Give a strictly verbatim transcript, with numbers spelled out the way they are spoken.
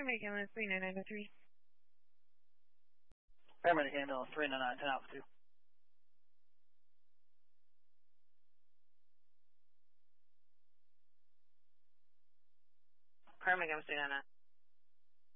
Paramedic ambulance three nine nine oh three. Paramedic ambulance three nine nine, ten Alpha two. Paramedic ambulance three nine nine.